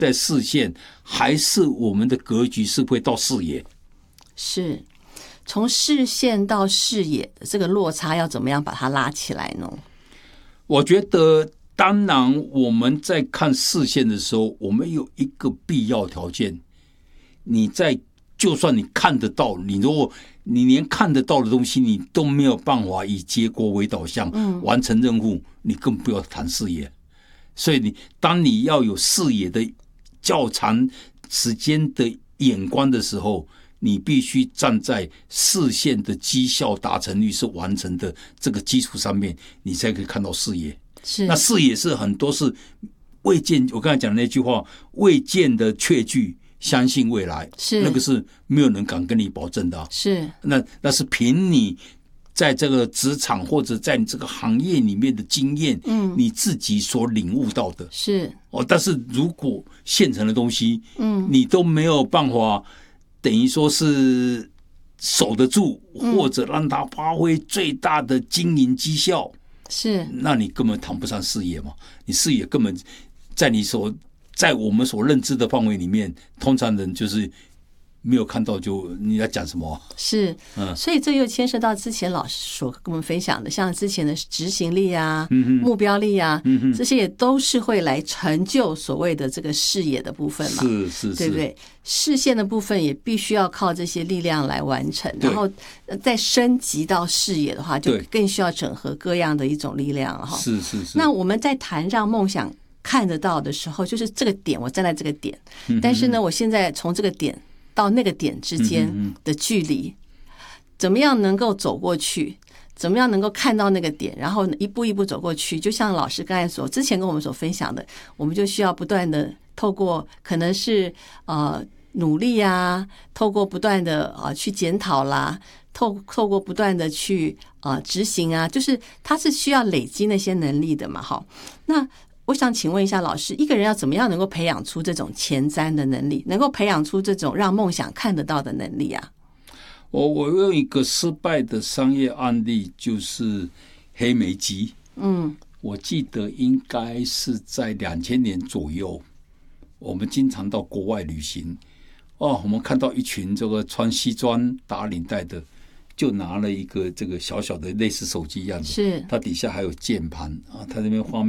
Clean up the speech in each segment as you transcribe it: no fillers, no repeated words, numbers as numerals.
在视线，还是我们的格局是会到视野？ 是从视线到视野的这个落差要怎么样把它拉起来呢？ 我觉得当然我们在看视线的时候，我们有一个必要条件，就算你看得到，如果你连看得到的东西你都没有办法以结果为导向完成任务，你更不要谈视野。所以当你要有视野的较长时间的眼光的时候，你必须站在视线的绩效达成率是完成的这个基础上面，你才可以看到视野。 是， 那视野是很多是未见，我刚才讲的那句话，未见的确据，相信未来， 是那个是没有人敢跟你保证的。 是， 那是凭你在这个职场或者在你这个行业里面的经验，你自己所领悟到的。 是但是如果现成的东西，你都没有办法，等于说是守得住，或者让它发挥最大的经营绩效， 是， 那你根本谈不上视野嘛。你视野根本在我们所认知的范围里面，通常人就是没有看到，就你在讲什么？ 是，所以这又牵涉到之前老师所跟我们分享的，像之前的执行力啊、目标力啊，这些也都是会来成就所谓的这个视野的部分嘛， 是， 对不对？视线的部分也必须要靠这些力量来完成，然后再升级到视野的话，就更需要整合各样的一种力量了哈。 是。 那我们在谈让梦想看得到的时候，就是这个点，我站在这个点，但是呢，我现在从这个点到那个点之间的距离，怎么样能够走过去？怎么样能够看到那个点，然后一步一步走过去？就像老师刚才之前跟我们所分享的，我们就需要不断的透过可能是努力啊，透过不断的去检讨啦，透过不断的去执行啊，就是它是需要累积那些能力的嘛。好，那我想请问一下老师，一个人要怎么样能够培养出这种前瞻的能力，能够培养出这种让梦想看得到的能力啊？ 我用一个失败的商业案例，就是黑莓机。我记得应该是在2000年左右，我们经常到国外旅行。我们看到一群这个穿西装打领带的，就拿了一个这个小小的类似手机一样的， 是它底下还有键盘啊，它那边放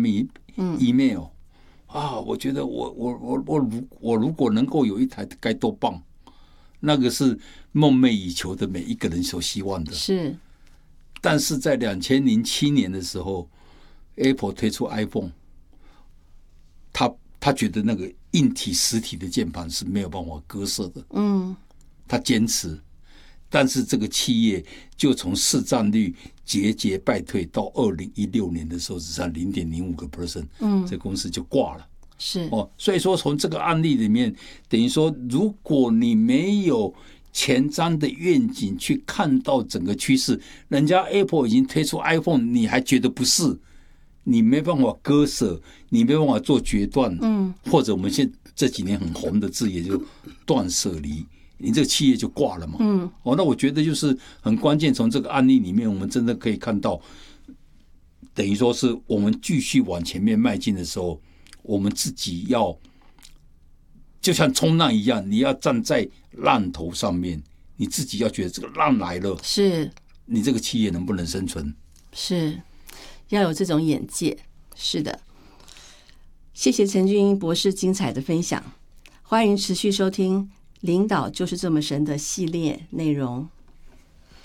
email 我觉得我如果能够有一台该多棒！那个是梦寐以求的，每一个人所希望的。 是， 但是在2007年的时候 ，Apple 推出 iPhone， 他觉得那个硬体实体的键盘是没有办法割舍的。他坚持，但是这个企业就从市占率节节败退，到2016年的时候只剩 0.05%，这公司就挂了。 是所以说从这个案例里面，等于说，如果你没有前瞻的愿景去看到整个趋势，人家 Apple 已经推出 iPhone， 你还觉得不是，你没办法割舍，你没办法做决断，或者我们这几年很红的字也就断舍离，你这个企业就挂了嘛。那我觉得就是很关键，从这个案例里面，我们真的可以看到，等于说是我们继续往前面迈进的时候，我们自己要就像冲浪一样，你要站在浪头上面，你自己要觉得这个浪来了， 是， 你这个企业能不能生存？ 是要有这种眼界。是的，谢谢陈俊英博士精彩的分享，欢迎持续收听《领导就是这么神》的系列内容。